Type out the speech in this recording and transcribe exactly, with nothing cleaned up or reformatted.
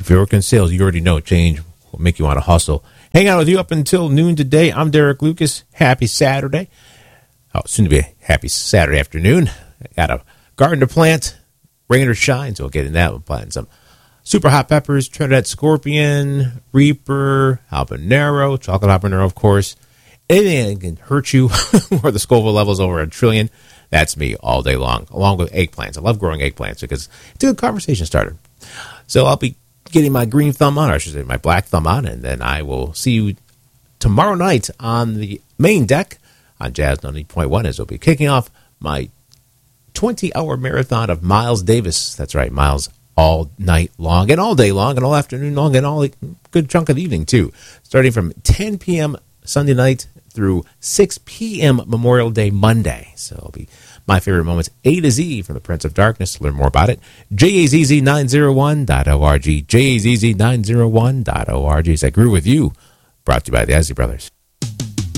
If you work in sales, you already know change will make you want to hustle. Hang out with you up until noon today. I'm Derek Lucas. Happy Saturday. Oh, soon to be a happy Saturday afternoon. I got a garden to plant. Rain or shine, so we'll get in that. We'll plant some super hot peppers, Trinidad Scorpion, Reaper, Habanero, chocolate habanero, of course. Anything that can hurt you or the Scoville level's over a trillion, that's me all day long, along with eggplants. I love growing eggplants because it's a good conversation starter. So I'll be getting my green thumb on, or I should say my black thumb on, and then I will see you tomorrow night on the main deck on Jazz ninety point one as we'll be kicking off my twenty-hour marathon of Miles Davis. That's right, Miles, all night long and all day long and all afternoon long and all a good chunk of the evening, too. Starting from ten p.m. Sunday night through six p.m. Memorial Day Monday. So it'll be my favorite moments, A to Z from the Prince of Darkness. To learn more about it, J A Z Z nine oh one dot org, J A Z Z nine oh one dot org. As I grew with you, brought to you by the Isley Brothers.